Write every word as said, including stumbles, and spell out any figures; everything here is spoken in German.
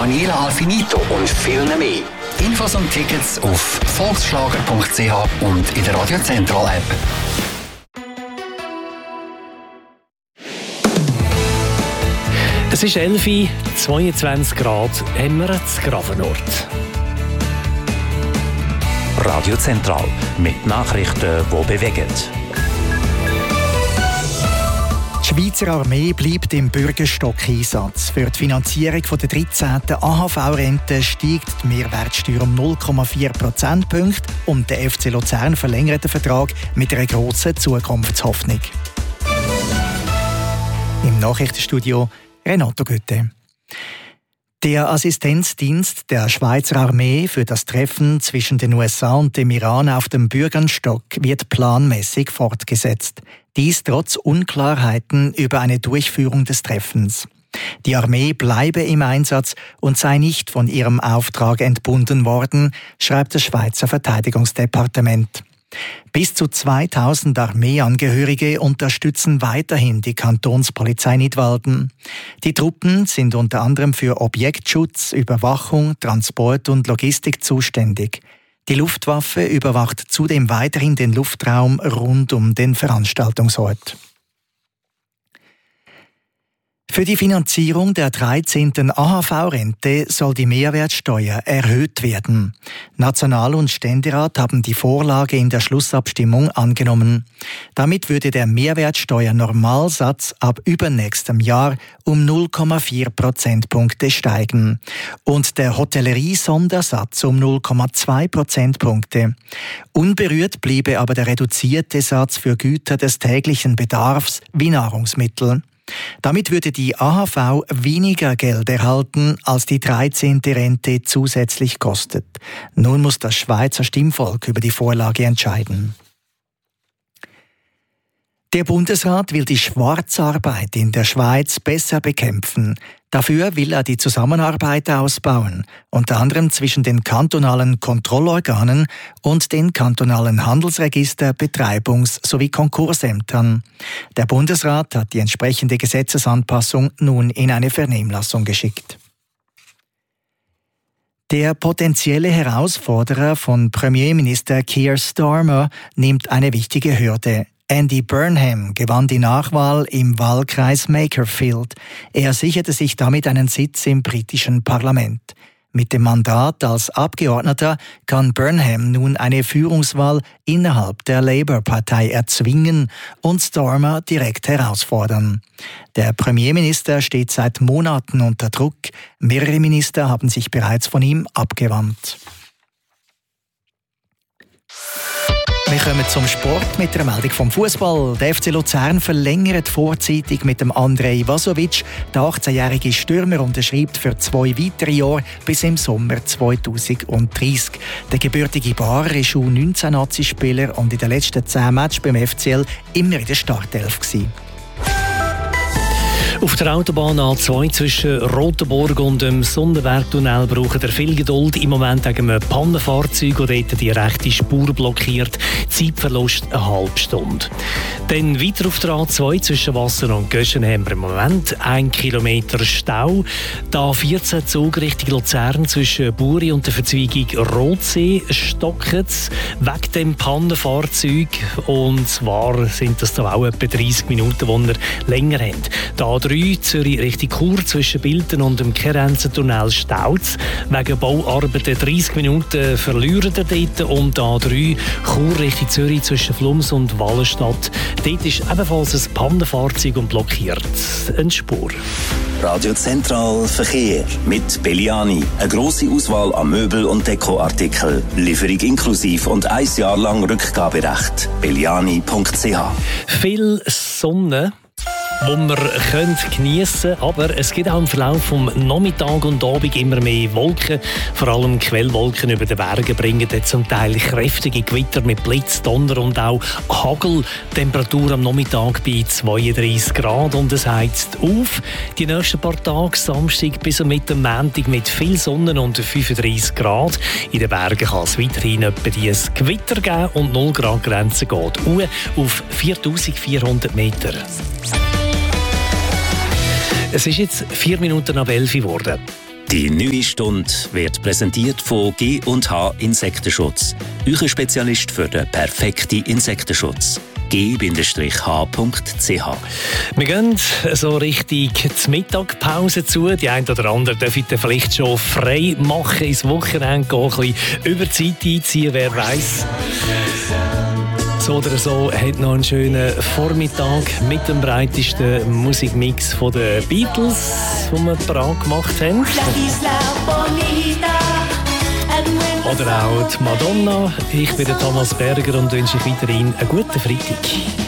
Daniela Alfinito und viel mehr. Infos und Tickets auf volksschlager punkt c h und in der Radio Central App. Es ist elf Uhr, zweiundzwanzig Grad, haben wir zu Gravenort. Radio Central mit Nachrichten, die bewegen. Die Schweizer Armee bleibt im Bürgerstock-Einsatz. Für die Finanzierung der dreizehnten A H V-Rente steigt die Mehrwertsteuer um null Komma vier Prozentpunkte und der F C Luzern verlängert den Vertrag mit einer grossen Zukunftshoffnung. Im Nachrichtenstudio Renato Götte. Der Assistenzdienst der Schweizer Armee für das Treffen zwischen den U S A und dem Iran auf dem Bürgenstock wird planmäßig fortgesetzt. Dies trotz Unklarheiten über eine Durchführung des Treffens. Die Armee bleibe im Einsatz und sei nicht von ihrem Auftrag entbunden worden, schreibt das Schweizer Verteidigungsdepartement. Bis zu zweitausend Armeeangehörige unterstützen weiterhin die Kantonspolizei Nidwalden. Die Truppen sind unter anderem für Objektschutz, Überwachung, Transport und Logistik zuständig. Die Luftwaffe überwacht zudem weiterhin den Luftraum rund um den Veranstaltungsort. Für die Finanzierung der dreizehnten A H V-Rente soll die Mehrwertsteuer erhöht werden. National- und Ständerat haben die Vorlage in der Schlussabstimmung angenommen. Damit würde der Mehrwertsteuernormalsatz ab übernächstem Jahr um null Komma vier Prozentpunkte steigen und der Hotellerie-Sondersatz um null Komma zwei Prozentpunkte. Unberührt bliebe aber der reduzierte Satz für Güter des täglichen Bedarfs wie Nahrungsmittel. Damit würde die A H V weniger Geld erhalten, als die dreizehnte Rente zusätzlich kostet. Nun muss das Schweizer Stimmvolk über die Vorlage entscheiden. Der Bundesrat will die Schwarzarbeit in der Schweiz besser bekämpfen. Dafür will er die Zusammenarbeit ausbauen, unter anderem zwischen den kantonalen Kontrollorganen und den kantonalen Handelsregister-, Betreibungs- sowie Konkursämtern. Der Bundesrat hat die entsprechende Gesetzesanpassung nun in eine Vernehmlassung geschickt. Der potenzielle Herausforderer von Premierminister Keir Starmer nimmt eine wichtige Hürde. Andy Burnham gewann die Nachwahl im Wahlkreis Makerfield. Er sicherte sich damit einen Sitz im britischen Parlament. Mit dem Mandat als Abgeordneter kann Burnham nun eine Führungswahl innerhalb der Labour-Partei erzwingen und Starmer direkt herausfordern. Der Premierminister steht seit Monaten unter Druck. Mehrere Minister haben sich bereits von ihm abgewandt. Wir kommen zum Sport mit der Meldung vom Fußball. Der F C Luzern verlängert vorzeitig mit dem Andrej Vasovic. Der achtzehnjährige Stürmer unterschreibt für zwei weitere Jahre bis im Sommer zweitausenddreißig. Der gebürtige Barer ist U neunzehn-Nazi-Spieler und in den letzten zehn Matches beim F C L immer in der Startelf gewesen. Auf der Autobahn A zwei zwischen Rotenburg und dem Sonnenbergtunnel braucht er viel Geduld. Im Moment wegen einem Pannenfahrzeug, das dort die rechte Spur blockiert. Zeitverlust eine halbe Stunde. Dann weiter auf der A zwei zwischen Wasser und Göschen haben wir im Moment ein Kilometer Stau. Die A vierzehn Zug Richtung Luzern zwischen Buri und der Verzweigung Rotsee stocken wegen dem Pannenfahrzeug. Und zwar sind das da auch etwa dreißig Minuten, die wir länger haben. Die A drei Zürich Richtung Chur zwischen Bilten und dem Kerenzentunnel staut. Wegen Bauarbeiten dreißig Minuten verlieren wir dort. Und A drei Chur Richtung Zürich zwischen Flums und Wallenstadt. Dort ist ebenfalls ein Pannenfahrzeug und blockiert eine Spur. Radio Central Verkehr mit Belliani. Eine grosse Auswahl an Möbel- und Dekoartikeln. Lieferung inklusiv und ein Jahr lang Rückgaberecht. belliani punkt c h. Viel Sonne, die wir geniessen können. Aber es gibt auch im Verlauf vom Nachmittag und Abend immer mehr Wolken. Vor allem Quellwolken über den Bergen bringen zum Teil kräftige Gewitter mit Blitz, Donner und auch Hagel. Temperatur am Nachmittag bei zweiunddreißig Grad und es heizt auf. Die nächsten paar Tage, Samstag bis und mit dem Montag mit viel Sonne und fünfunddreißig Grad. In den Bergen kann es weiterhin etwa dieses Gewitter geben und null Grad Grenze geht auf viertausendvierhundert Meter. Es ist jetzt vier Minuten ab elf geworden. Die neue Stunde wird präsentiert von G und H Insektenschutz. Euer Spezialist für den perfekten Insektenschutz. g H punkt c h. Wir gehen so richtig zur Mittagpause zu. Die einen oder anderen dürfen vielleicht schon frei machen, ins Wochenende gehen, ein bisschen über die Zeit einziehen, wer weiß. So oder so hat noch einen schönen Vormittag mit dem breitesten Musikmix von den Beatles, den wir parat gemacht haben. Oder auch die Madonna. Ich bin der Thomas Berger und wünsche euch weiterhin einen guten Freitag.